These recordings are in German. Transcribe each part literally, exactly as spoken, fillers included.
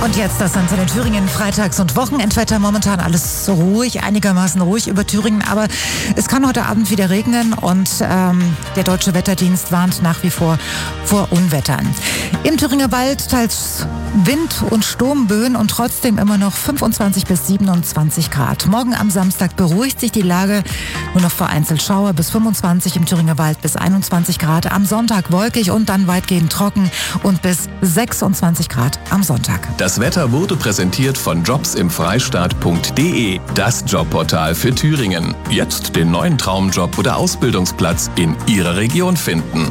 Und jetzt das Antenne Thüringen, Freitags- und Wochenendwetter. Momentan alles so ruhig, einigermaßen ruhig über Thüringen. Aber es kann heute Abend wieder regnen und ähm, der Deutsche Wetterdienst warnt nach wie vor vor Unwettern. Im Thüringer Wald teils Wind- und Sturmböen und trotzdem immer noch fünfundzwanzig bis siebenundzwanzig Grad. Morgen am Samstag beruhigt sich die Lage. Nur noch vereinzelt Schauer bis fünfundzwanzig, im Thüringer Wald bis einundzwanzig Grad. Am Sonntag wolkig und dann weitgehend trocken und bis sechsundzwanzig Grad am Sonntag. Das Wetter wurde präsentiert von jobs im freistaat punkt de, das Jobportal für Thüringen. Jetzt den neuen Traumjob oder Ausbildungsplatz in Ihrer Region finden.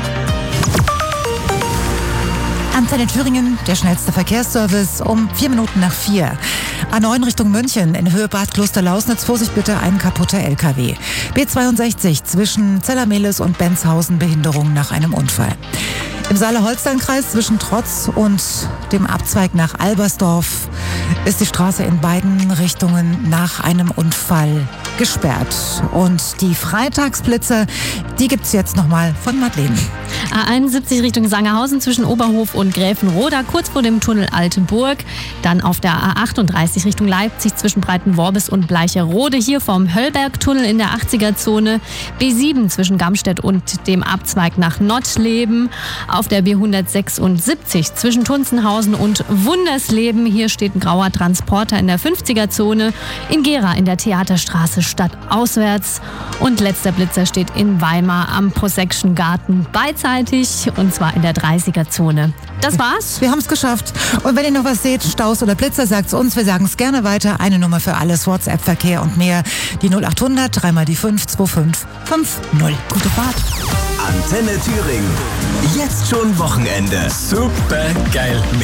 Antenne Thüringen, der schnellste Verkehrsservice um vier Minuten nach vier. A neun Richtung München in Höhe Bad Klosterlausnitz. Vorsicht bitte, ein kaputter L K W. B zweiundsechzig zwischen Zellermehlis und Benzhausen, Behinderung nach einem Unfall. Im Saale-Holstein-Kreis zwischen Trotz und dem Abzweig nach Albersdorf ist die Straße in beiden Richtungen nach einem Unfall gesperrt. Und die Freitagsblitzer, die gibt's jetzt nochmal von Madeleine. A einundsiebzig Richtung Sangerhausen zwischen Oberhof und Gräfenroda, kurz vor dem Tunnel Altenburg. Dann auf der A achtunddreißig Richtung Leipzig zwischen Breitenworbis und Bleicherode. Hier vom Höllbergtunnel in der achtziger-Zone. B sieben zwischen Gamstedt und dem Abzweig nach Nottleben. Auf der B hundertsechsundsiebzig zwischen Tunzenhausen und Wundersleben. Hier steht ein grauer Transporter in der fünfziger-Zone. In Gera in der Theaterstraße stadtauswärts. Und letzter Blitzer steht in Weimar am Poseckschen Garten beidseitig, und zwar in der dreißiger-Zone. Das war's. Wir haben es geschafft. Und wenn ihr noch was seht, Staus oder Blitzer, sagt's uns. Wir sagen es gerne weiter. Eine Nummer für alles, WhatsApp-Verkehr und mehr. Die null acht hundert, dreimal die fünf, zwei fünf fünf null. Gute Fahrt. Antenne Thüringen. Jetzt schon Wochenende. Super geil.